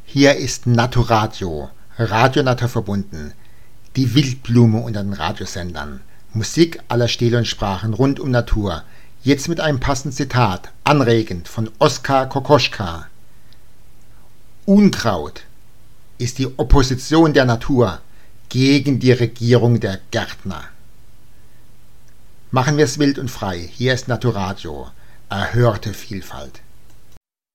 Hier ist Naturadio, Radio Natur verbunden, die Wildblume unter den Radiosendern. Musik aller Stile und Sprachen rund um Natur. Jetzt mit einem passenden Zitat, anregend, von Oskar Kokoschka. Unkraut ist die Opposition der Natur gegen die Regierung der Gärtner. Machen wir es wild und frei. Hier ist Naturadio, erhörte Vielfalt.